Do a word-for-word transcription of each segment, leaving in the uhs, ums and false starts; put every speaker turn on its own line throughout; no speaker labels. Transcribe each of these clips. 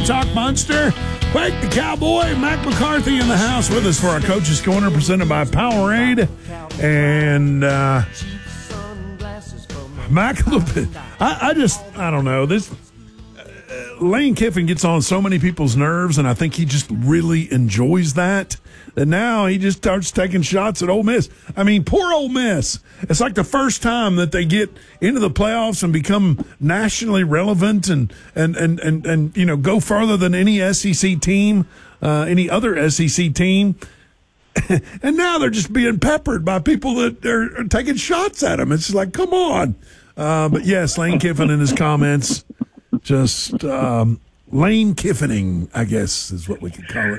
Talk Monster. Wake the Cowboy, Mac McCarthy in the house with us for our Coach's Corner, presented by Powerade. And uh, Mac, a little bit. I, I just, I don't know. This uh, Lane Kiffin gets on so many people's nerves, and I think he just really enjoys that. And now he just starts taking shots at Ole Miss. I mean, poor Ole Miss. It's like the first time that they get into the playoffs and become nationally relevant and and and and, and you know go further than any S E C team, uh, any other S E C team. And now they're just being peppered by people that are, are taking shots at them. It's like, come on. Uh, but yes, Lane Kiffin in his comments, just um, Lane Kiffining, I guess is what we could call it.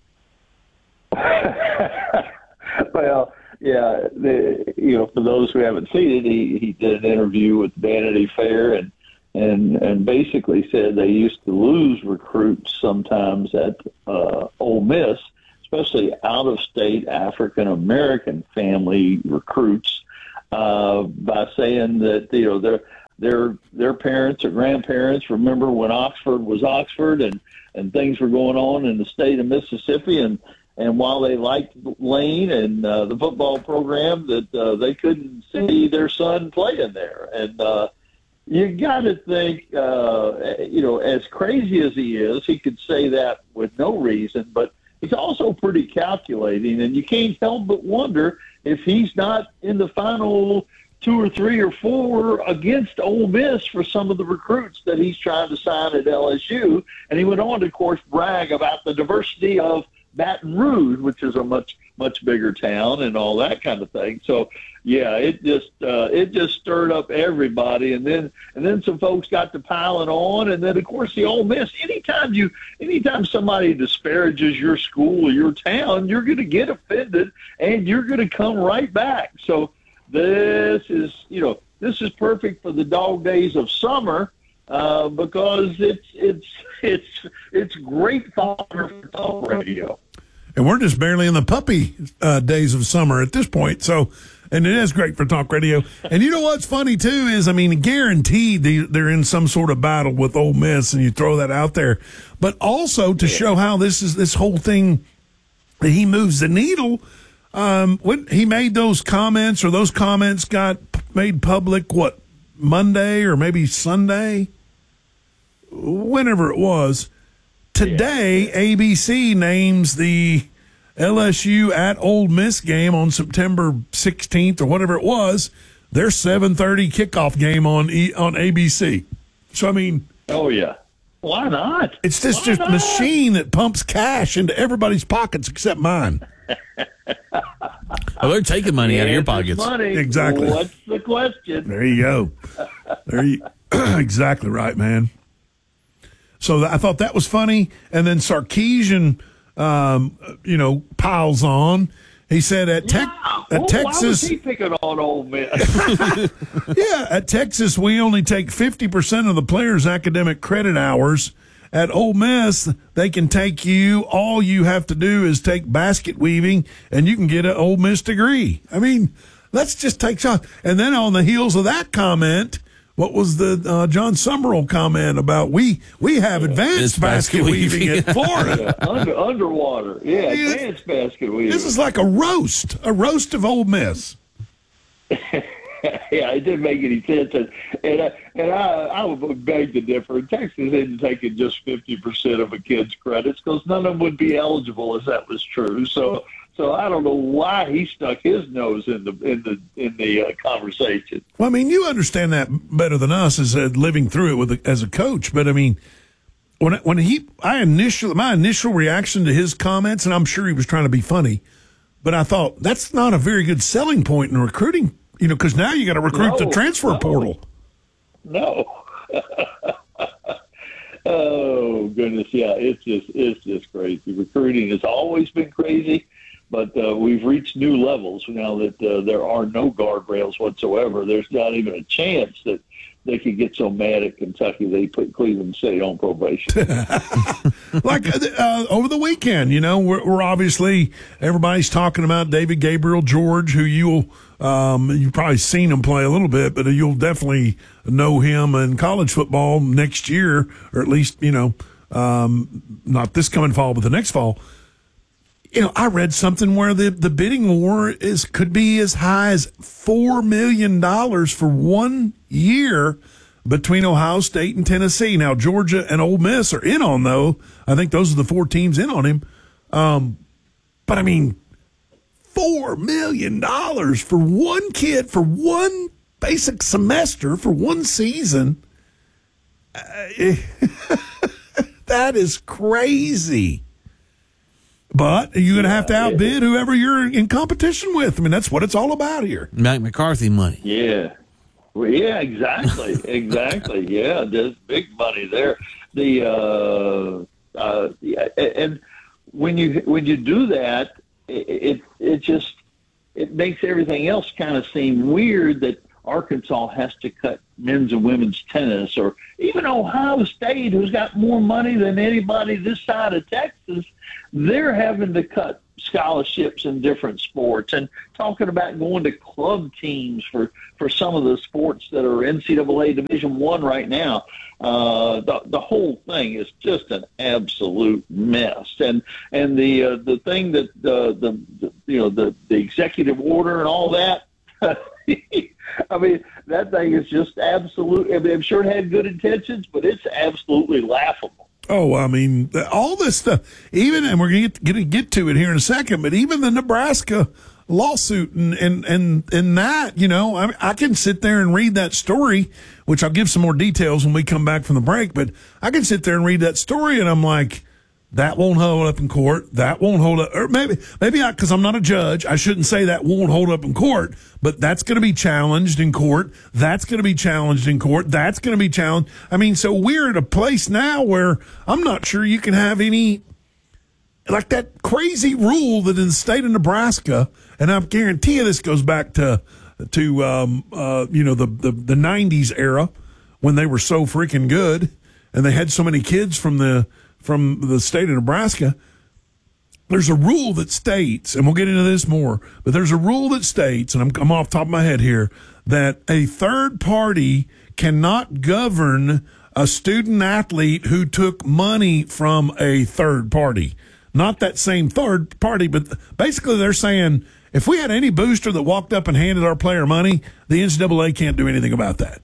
Well, yeah, the, you know, for those who haven't seen it, he, he did an interview with Vanity Fair and, and and basically said they used to lose recruits sometimes at uh, Ole Miss, especially out-of-state African-American family recruits, uh, by saying that, you know, their their their parents or grandparents remember when Oxford was Oxford and, and things were going on in the state of Mississippi, and And while they liked Lane and uh, the football program, that uh, they couldn't see their son playing there. And uh, you got to think, uh, you know, as crazy as he is, he could say that with no reason, but he's also pretty calculating. And you can't help but wonder if he's not in the final two or three or four against Ole Miss for some of the recruits that he's trying to sign at L S U. And he went on to, of course, brag about the diversity of Baton Rouge, which is a much, much bigger town and all that kind of thing. So, yeah, it just uh, it just stirred up everybody, and then and then some folks got to piling on, and then of course the Ole Miss. Anytime you, anytime somebody disparages your school or your town, you're going to get offended, and you're going to come right back. So this is, you know, this is perfect for the dog days of summer. Uh, because it's it's it's it's great fodder for talk radio.
And we're just barely in the puppy uh, days of summer at this point. So, and it is great for talk radio. And you know what's funny too is, I mean, guaranteed they, they're in some sort of battle with Ole Miss, and you throw that out there. But also to show how this is this whole thing that he moves the needle. Um, when he made those comments, or those comments got made public, what, Monday or maybe Sunday? Whenever it was, today, yeah. A B C names the L S U at Ole Miss game on September sixteenth or whatever it was, their seven thirty kickoff game on e, on A B C. So, I mean...
Oh, yeah. Why not?
It's this
Why
just
not?
machine that pumps cash into everybody's pockets except mine.
Well, they're taking money
yeah,
out of your pockets.
Money.
Exactly.
What's the question?
There you go. There you exactly right, man. So I thought that was funny. And then Sarkisian, um, you know, piles on. He said at, Tec-
yeah.
at
well,
Texas.
Why was he picking on Ole Miss?
Yeah, at Texas, we only take fifty percent of the players' academic credit hours. At Ole Miss, they can take you. All you have to do is take basket weaving, and you can get an Ole Miss degree. I mean, let's just take shots. And then on the heels of that comment, what was the uh, John Summerall comment about we we have advanced basket, basket weaving at Florida?
Yeah, under, underwater. Yeah, advanced basket weaving.
This is like a roast, a roast of Ole Miss.
Yeah, it didn't make any sense. And, and, I, and I, I would beg to differ. Texas isn't taking just fifty percent of a kid's credits because none of them would be eligible if that was true. So so I don't know why he stuck his nose in the in the in the uh, conversation.
Well, I mean, you understand that better than us as uh, living through it with a, as a coach. But I mean, when when he, I initially my initial reaction to his comments, and I'm sure he was trying to be funny, but I thought that's not a very good selling point in recruiting. You know, because now you got to recruit
no,
the transfer
no,
portal.
No. Oh goodness, yeah, it's just it's just crazy. Recruiting has always been crazy, but uh, we've reached new levels now that uh, there are no guardrails whatsoever. There's not even a chance that they could get so mad at Kentucky they put Cleveland State on probation.
Like uh, over the weekend, you know, we're, we're obviously everybody's talking about David Gabriel George, who you'll um, you've probably seen him play a little bit, but you'll definitely know him in college football next year, or at least you know um, not this coming fall, but the next fall. You know, I read something where the, the bidding war is could be as high as four million dollars for one year between Ohio State and Tennessee. Now, Georgia and Ole Miss are in on, though. I think those are the four teams in on him. Um, but, I mean, four million dollars for one kid for one basic semester for one season. Uh, that is crazy. But you're going to have to outbid whoever you're in competition with. I mean, that's what it's all about here.
Mike McCarthy money.
Yeah. Well, yeah, exactly. exactly. Yeah, there's big money there. The uh, uh, yeah, and when you when you do that, it, it it just it makes everything else kind of seem weird that Arkansas has to cut men's and women's tennis, or even Ohio State, who's got more money than anybody this side of Texas, they're having to cut scholarships in different sports, and talking about going to club teams for, for some of the sports that are N C double A Division One right now. Uh, the the whole thing is just an absolute mess, and and the uh, the thing that uh, the, the you know the, the executive order and all that. I mean, that thing is just absolute. I mean, I'm sure it had good intentions, but it's absolutely laughable.
Oh, I mean, all this stuff, even, and we're going to get to it here in a second, but even the Nebraska lawsuit and, and, and, and that, you know, I, I can sit there and read that story, which I'll give some more details when we come back from the break, but I can sit there and read that story and I'm like, that won't hold up in court. That won't hold up. Or maybe, maybe I, because I'm not a judge, I shouldn't say that won't hold up in court, but that's going to be challenged in court. That's going to be challenged in court. That's going to be challenged. I mean, so we're at a place now where I'm not sure you can have any, like that crazy rule that in the state of Nebraska, and I guarantee you this goes back to, to, um, uh, you know, the, the, the nineties era when they were so freaking good and they had so many kids from the, from the state of Nebraska. There's a rule that states, and we'll get into this more, but there's a rule that states, and I'm, I'm off the top of my head here, that a third party cannot govern a student athlete who took money from a third party. Not that same third party, but basically they're saying if we had any booster that walked up and handed our player money, the N C double A can't do anything about that.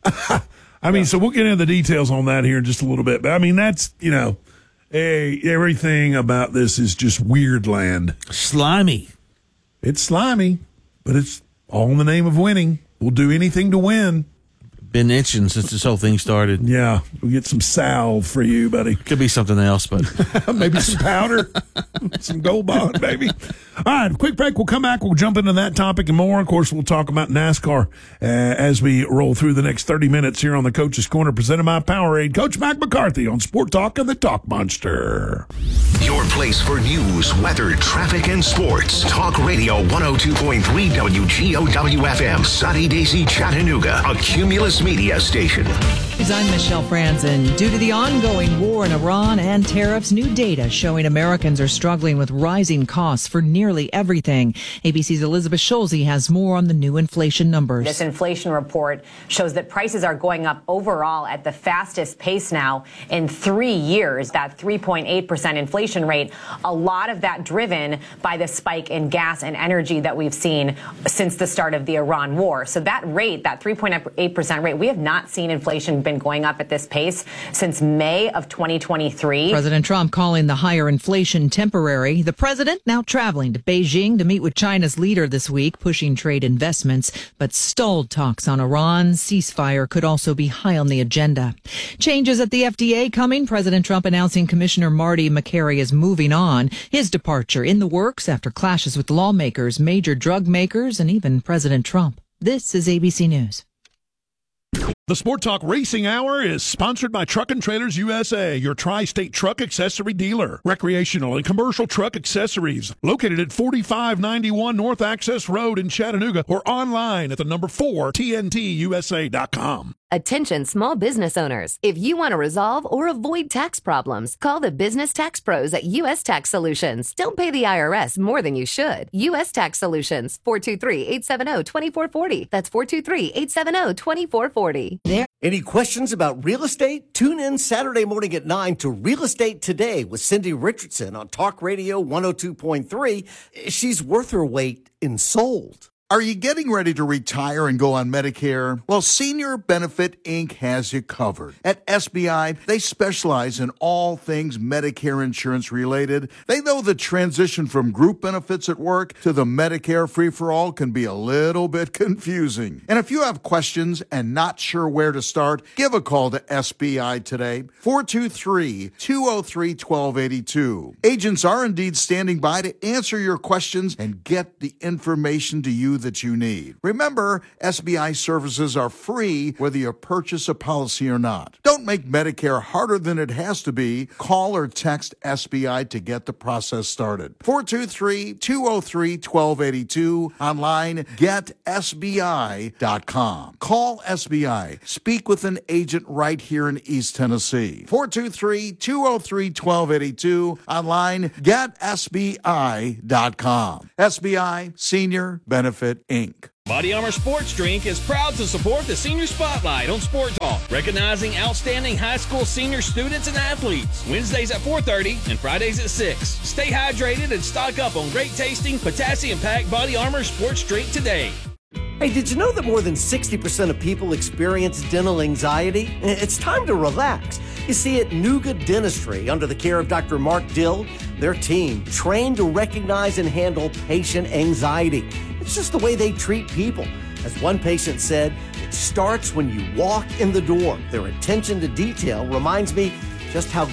I mean, so we'll get into the details on that here in just a little bit. But, I mean, that's, you know, hey, everything about this is just weird land.
Slimy.
It's slimy, but it's all in the name of winning. We'll do anything to win.
Been itching since this whole thing started.
Yeah, we'll get some salve for you, buddy.
Could be something else, but
maybe some powder, some Gold Bond, maybe. All right, quick break. We'll come back. We'll jump into that topic and more. Of course, we'll talk about NASCAR uh, as we roll through the next thirty minutes here on the Coach's Corner, presented by Powerade. Coach Mac McCarthy on Sport Talk and the Talk Monster.
Your place for news, weather, traffic, and sports. Talk Radio one oh two point three W G O W F M, Sunny Daisy, Chattanooga, a Cumulus Media station.
I'm Michelle Franzen. Due to the ongoing war in Iran and tariffs, new data showing Americans are struggling with rising costs for nearly everything. A B C's Elizabeth Schulze has more on the new inflation numbers.
This inflation report shows that prices are going up overall at the fastest pace now in three years, that three point eight percent inflation rate. A lot of that driven by the spike in gas and energy that we've seen since the start of the Iran war. So that rate, that three point eight percent rate, we have not seen inflation been going up at this pace since May of twenty twenty-three.
President Trump calling the higher inflation temporary. The president now traveling to Beijing to meet with China's leader this week, pushing trade investments, but stalled talks on Iran's ceasefire could also be high on the agenda. Changes at the F D A coming. President Trump announcing Commissioner Marty Makary is moving on. His departure in the works after clashes with lawmakers, major drug makers, and even President Trump. This is A B C News.
The Sport Talk Racing Hour is sponsored by Truck and Trailers U S A, your tri-state truck accessory dealer. Recreational and commercial truck accessories. Located at forty-five ninety-one North Access Road in Chattanooga or online at the number four, T N T U S A dot com.
Attention small business owners. If you want to resolve or avoid tax problems, call the business tax pros at U S Tax Solutions. Don't pay the I R S more than you should. U S Tax Solutions, four two three, eight seven zero, two four four zero. That's four two three, eight seven zero, two four four zero.
There.
Any questions about real estate? Tune in Saturday morning at nine to Real Estate Today with Cindy Richardson on Talk Radio one oh two point three. She's worth her weight in sold.
Are you getting ready to retire and go on Medicare? Well, Senior Benefit Incorporated has you covered. At S B I, they specialize in all things Medicare insurance related. They know the transition from group benefits at work to the Medicare free-for-all can be a little bit confusing. And if you have questions and not sure where to start, give a call to S B I today, four two three, two oh three, one two eight two. Agents are indeed standing by to answer your questions and get the information to you that you need. Remember, S B I services are free whether you purchase a policy or not. Don't make Medicare harder than it has to be. Call or text S B I to get the process started. four two three, two oh three, one two eight two. Online, get S B I dot com. Call S B I. Speak with an agent right here in East Tennessee. four two three, two oh three, one two eight two. Online, get S B I dot com. S B I, Senior Benefit Incorporated.
Body Armor Sports Drink is proud to support the Senior Spotlight on Sport Talk, recognizing outstanding high school senior students and athletes. Wednesdays at four thirty and Fridays at six. Stay hydrated and stock up on great tasting, potassium-packed Body Armor Sports Drink today.
Hey, did you know that more than sixty percent of people experience dental anxiety? It's time to relax. You see, at Nuga Dentistry, under the care of Doctor Mark Dill, their team trained to recognize and handle patient anxiety. It's just the way they treat people. As one patient said, it starts when you walk in the door. Their attention to detail reminds me just how